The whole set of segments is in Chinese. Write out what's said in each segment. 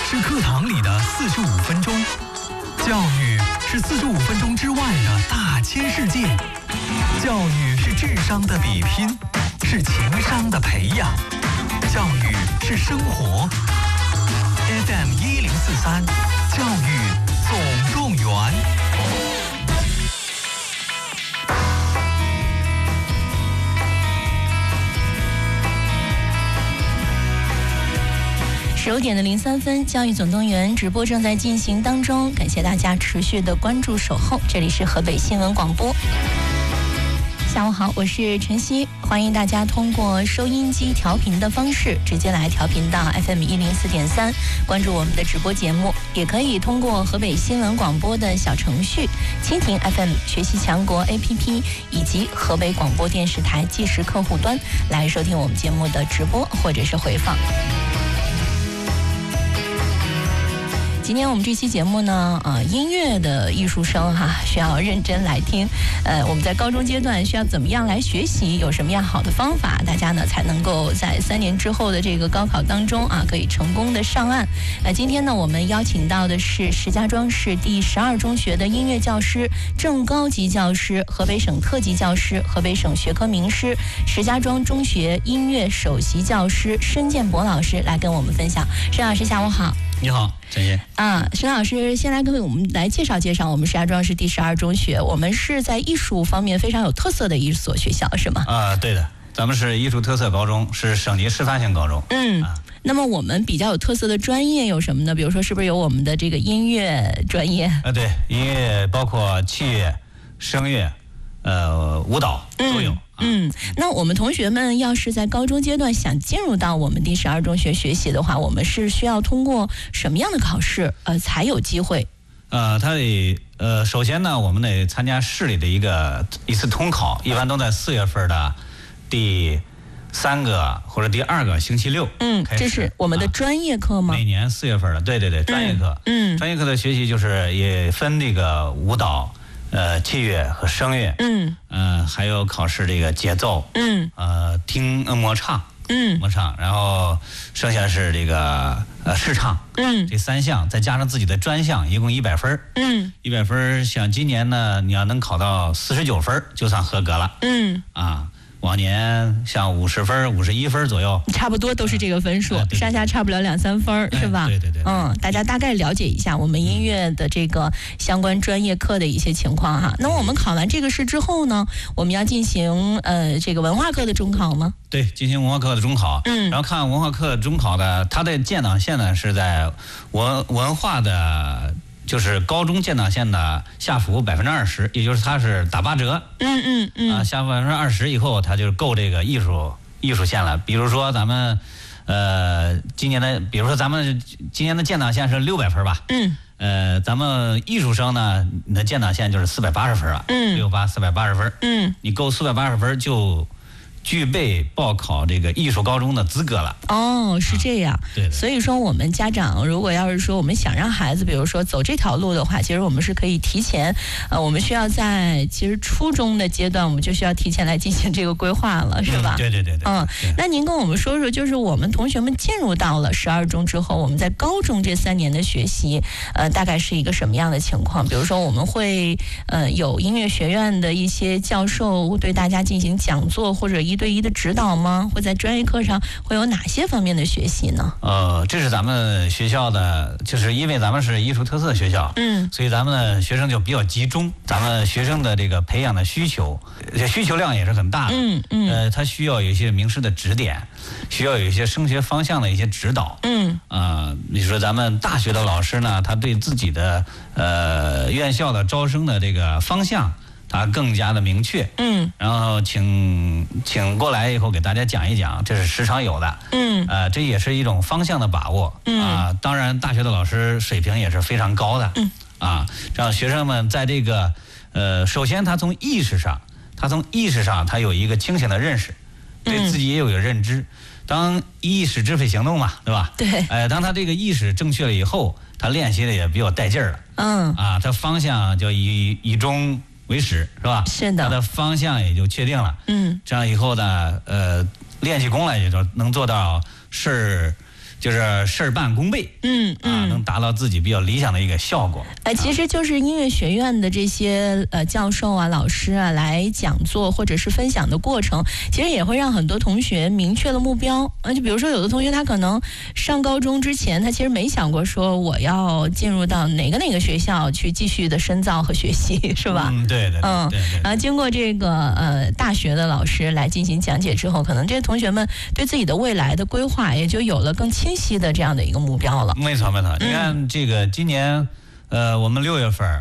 是课堂里的45分钟，教育是45分钟之外的大千世界，教育是智商的比拼，是情商的培养，教育是生活。FM 1043，教育总动员。 9点03分，教育总动员直播正在进行当中，感谢大家持续的关注守候，这里是河北新闻广播。下午好，我是晨曦，欢迎大家通过收音机调频的方式直接来调频到 FM 104.3，关注我们的直播节目，也可以通过河北新闻广播的小程序、蜻蜓 FM 学习强国 APP 以及河北广播电视台即时客户端来收听我们节目的直播或者是回放。今天我们这期节目呢，音乐的艺术生需要认真来听。我们在高中阶段需要怎么样来学习？有什么样好的方法？大家呢才能够在3年之后的这个高考当中可以成功的上岸。今天呢，我们邀请到的是石家庄市第12中学的音乐教师、正高级教师、河北省特级教师、河北省学科名师、石家庄中学音乐首席教师申建博老师来跟我们分享。申老师，下午好。 你好，陈烨。 申老师，先来跟我们来介绍介绍我们石家庄市第12中学。我们是在艺术方面非常有特色的一所学校，是吗？ 对的，咱们是艺术特色高中，是省级示范性高中。 那么我们比较有特色的专业有什么呢？比如说，是不是有我们的这个音乐专业？ 对，音乐包括器乐、声乐、舞蹈都有。 那我们同学们要是在高中阶段想进入到我们第12中学学习的话，我们是需要通过什么样的考试才有机会？ 他得首先呢，我们得参加市里的一次统考，一般都在4月份的第3个或者第2个星期六。 这是我们的专业课吗？ 每年4月份的，对，专业课。专业课的学习就是也分这个舞蹈、器乐和声乐，还有考试这个节奏，听模唱，然后剩下是这个试唱，这3项再加上自己的专项，一共100分，100分，像今年呢，你要能考到49分就算合格了，往年像50分、51分左右， 差不多都是这个分数，上下差不了2-3分，是吧？ 对。 大家大概了解一下我们音乐的这个相关专业课的一些情况哈。那我们考完这个试之后呢，我们要进行这个文化课的中考吗？ 对，进行文化课的中考。然后看文化课中考的，它的建档线呢是在文化的。就是高中建档线的下浮20%，也就是它是打8折。下浮20%以后，它就够这个艺术线了。比如说咱们今年的建档线是600分吧。咱们艺术生呢，你的建档线就是480分了。480分。你够480分就具备报考这个艺术高中的资格了。 是这样。 对。 所以说我们家长如果要是说我们想让孩子比如说走这条路的话，其实我们是可以提前我们需要在其实初中的阶段我们就需要提前来进行这个规划了，是吧？ 对。 那您跟我们说说，就是我们同学们进入到了12中之后，我们在高中这3年的学习大概是一个什么样的情况？比如说我们会有音乐学院的一些教授对大家进行讲座或者1对1的指导吗？会在专业课上会有哪些方面的学习呢？ 这是咱们学校的，就是因为咱们是艺术特色学校，所以咱们的学生就比较集中，咱们学生的这个培养的需求量也是很大的。他需要有一些名师的指点，需要有一些升学方向的一些指导。比如说咱们大学的老师呢，他对自己的院校的招生的这个方向它更加的明确，然后请过来以后给大家讲一讲，这是时常有的，这也是一种方向的把握，当然大学的老师水平也是非常高的，让学生们在这个首先他从意识上他有一个清醒的认识，对自己也有一个认知，当意识支配行动嘛，对吧？ 对， 当他这个意识正确了以后，他练习的也比较带劲儿了，他方向就以终为始，是吧？ 是的， 它的方向也就确定了。这样以后呢，练起功来也就能做到事就是事半功倍，能达到自己比较理想的一个效果。 其实就是音乐学院的这些教授啊、老师啊来讲座或者是分享的过程，其实也会让很多同学明确了目标。就比如说有的同学他可能上高中之前，他其实没想过说我要进入到哪个学校去继续的深造和学习，是吧？ 对。 然后经过这个大学的老师来进行讲解之后，可能这些同学们对自己的未来的规划也就有了更清晰的这样的一个目标了。 没错。你看这个今年我们6月份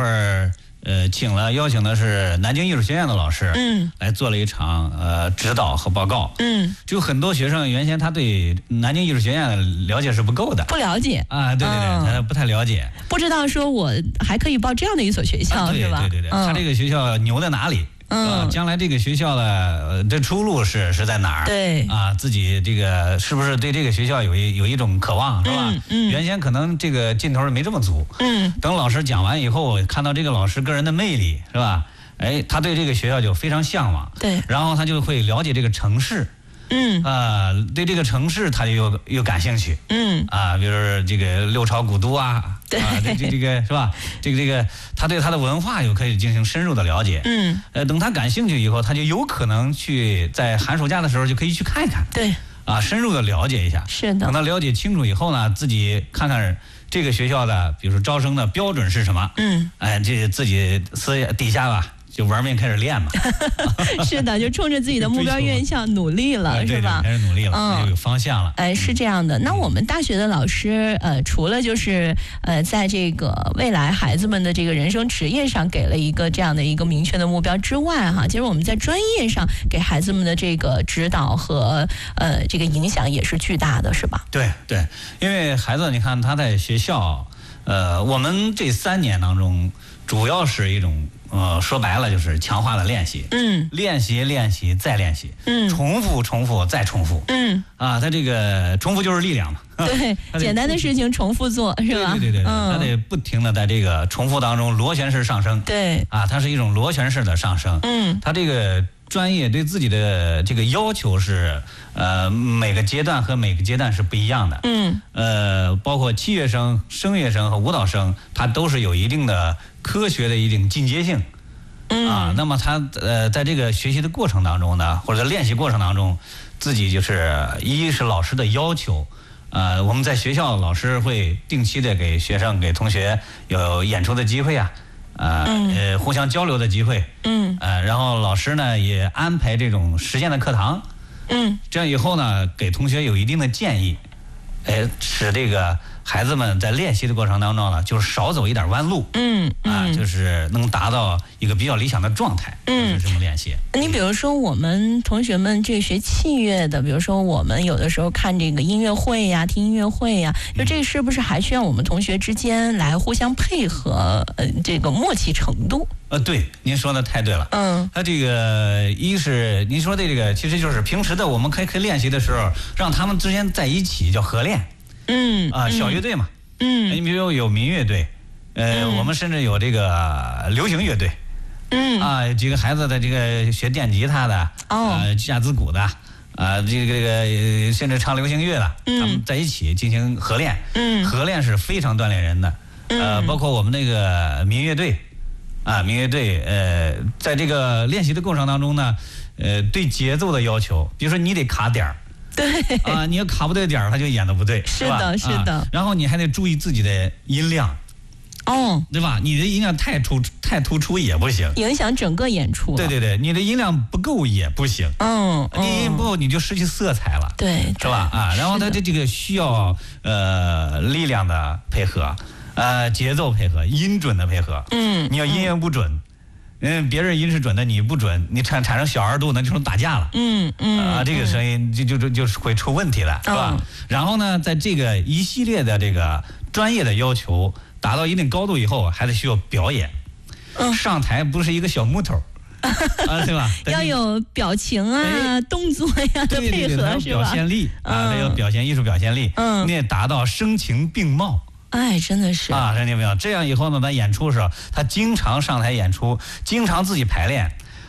邀请的是南京艺术学院的老师，来做了一场指导和报告。就很多学生原先他对南京艺术学院的了解是不够的， 不了解啊，对，他不太了解， 不知道说我还可以报这样的一所学校，是吧？ 对，他这个学校牛在哪里？将来这个学校的这出路是在哪儿？ 对啊，自己这个是不是对这个学校有一种渴望，是吧？原先可能这个劲头没这么足。等老师讲完以后，看到这个老师个人的魅力，是吧？他对这个学校就非常向往。 对， 然后他就会了解这个城市。对这个城市他就又感兴趣。比如说这个六朝古都啊， 对， 这个是吧？这个他对他的文化又可以进行深入的了解。等他感兴趣以后，他就有可能去在寒暑假的时候就可以去看一看。 对， 深入的了解一下。 是的。 等他了解清楚以后呢，自己看看这个学校的，比如说招生的标准是什么。这自己底下吧。就玩命开始练嘛。 是的，就冲着自己的目标院校努力了，是吧？ 开始努力了，有方向了。 是这样的。那我们大学的老师，除了就是在这个未来孩子们的这个人生职业上给了一个这样的一个明确的目标之外，其实我们在专业上给孩子们的这个指导和这个影响也是巨大的，是吧？ 对，因为孩子，你看他在学校，我们这3年当中，主要是一种。说白了就是强化的练习，练习再练习，重复再重复，他这个重复就是力量嘛， 对，简单的事情重复做是吧？ 对，他得不停的在这个重复当中螺旋式上升， 对， 它是一种螺旋式的上升，他这个专业对自己的这个要求是，每个阶段和每个阶段是不一样的，包括器乐生、声乐生和舞蹈生，它都是有一定的科学的一定进阶性，那么他在这个学习的过程当中呢，或者在练习过程当中，自己就是一是老师的要求，我们在学校老师会定期的给学生给同学有演出的机会啊。互相交流的机会，然后老师呢也安排这种实践的课堂，这样以后呢给同学有一定的建议，使这个孩子们在练习的过程当中呢，就是少走一点弯路，就是能达到一个比较理想的状态，就是这么练习。 你比如说我们同学们这学器乐的，比如说我们有的时候看这个音乐会呀、听音乐会呀，就这是不是还需要我们同学之间来互相配合，这个默契程度？ 对，您说的太对了。他这个一是您说的这个，其实就是平时的我们可以练习的时候，让他们之间在一起叫合练。小乐队嘛，你比如有民乐队，我们甚至有这个流行乐队，几个孩子的这个学电吉他的，架子鼓的，这个甚至唱流行乐的，他们在一起进行合练，合练是非常锻炼人的，包括我们那个民乐队，民乐队，在这个练习的过程当中呢，对节奏的要求，比如说你得卡点儿。 对你要卡不对点儿，他就演得不对， 是的，是的。 然后你还得注意自己的音量，对吧？你的音量太突出也不行， 影响整个演出。 对，你的音量不够也不行，你音不够你就失去色彩了， 对， 是吧？然后他这个需要力量的配合，节奏配合，音准的配合，你要音乐不准。别人音是准的，你不准，你产生小二度，那就成打架了。这个声音就是会出问题了，是吧？然后呢，在这个一系列的这个专业的要求达到一定高度以后，还得需要表演。上台不是一个小木头，对吧？ 要有表情动作呀的配合，是吧？ 表现力还有艺术表现力，你得达到声情并茂。 真的是听见没有？这样以后呢，他演出的时候，他经常上台演出，经常自己排练，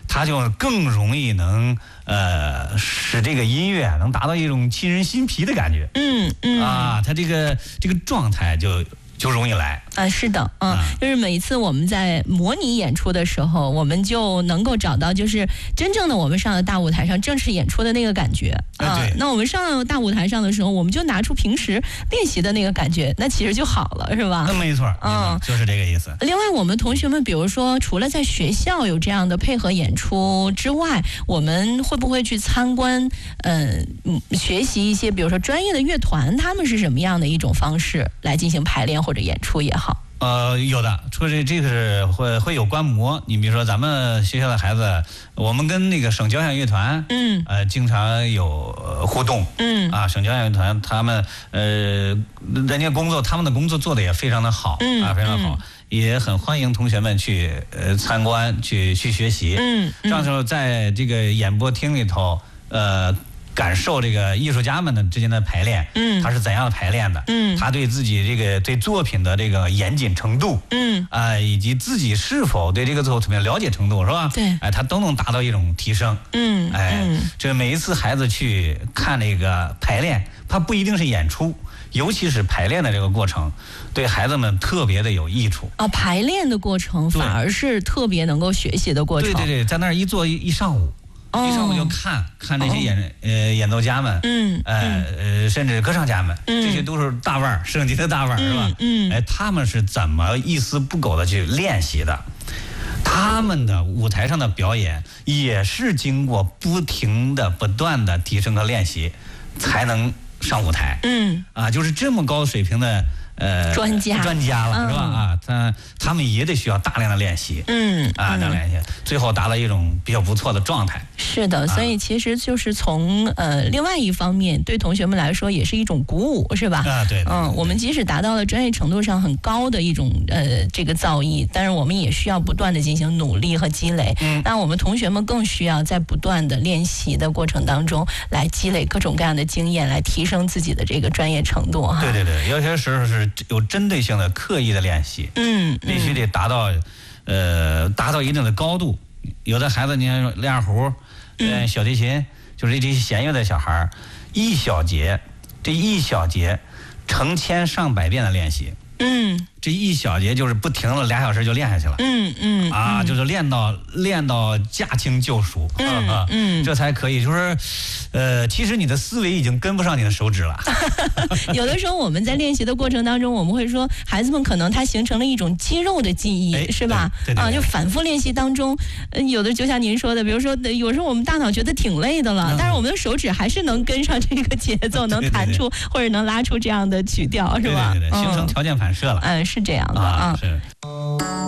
它就更容易能使这个音乐能达到一种沁人心脾的感觉。它这个状态就容易来啊，是的，就是每一次我们在模拟演出的时候，我们就能够找到，就是真正的我们上了大舞台上正式演出的那个感觉啊。那我们上了大舞台上的时候，我们就拿出平时练习的那个感觉，那其实就好了，是吧？ 没错，就是这个意思。 另外，我们同学们，比如说，除了在学校有这样的配合演出之外，我们会不会去参观，学习一些，比如说专业的乐团，他们是什么样的一种方式来进行排练或者演出也好？ 有的，说这个是会有观摩。你比如说咱们学校的孩子，我们跟那个省交响乐团，经常有互动，省交响乐团他们人家他们的工作做得也非常的好，非常好，也很欢迎同学们去参观去学习。这样时候在这个演播厅里头，感受这个艺术家们的之间的排练，他是怎样的排练的，他对自己这个对作品的这个严谨程度，以及自己是否对这个作品的了解程度，是吧？ 对， 他都能达到一种提升。这每一次孩子去看这个排练，他不一定是演出，尤其是排练的这个过程，对孩子们特别的有益处。 排练的过程反而是特别能够学习的过程。 对，在那儿一坐一上午。一上午就看那些演奏家们，甚至歌唱家们，这些都是大腕儿，省级的大腕儿，是吧？他们是怎么一丝不苟的去练习的？他们的舞台上的表演也是经过不断的提升和练习，才能上舞台。就是这么高水平的。 专家了，是吧？他们也得需要大量的练习，大量练习，最后达到一种比较不错的状态。 是的，所以其实就是从另外一方面，对同学们来说也是一种鼓舞，是吧？ 对。 我们即使达到了专业程度上很高的一种这个造诣，但是我们也需要不断的进行努力和积累。那我们同学们更需要在不断的练习的过程当中，来积累各种各样的经验，来提升自己的这个专业程度。 对，有些时候是有针对性的刻意的练习，必须得达到一定的高度。有的孩子，你看练二胡，练小提琴，就是这些弦乐的小孩，一小节成千上百遍的练习。这一小节就是不停了2小时就练下去了。就是练到驾轻就熟。这才可以。就是其实你的思维已经跟不上你的手指了。 有的时候我们在练习的过程当中，我们会说，孩子们可能他形成了一种肌肉的记忆，是吧？ 对， 就反复练习当中，有的就像您说的，比如说有时候我们大脑觉得挺累的了，但是我们的手指还是能跟上这个节奏，能弹出或者能拉出这样的曲调，是吧？ 对，形成条件反射了。 是这样的。 是。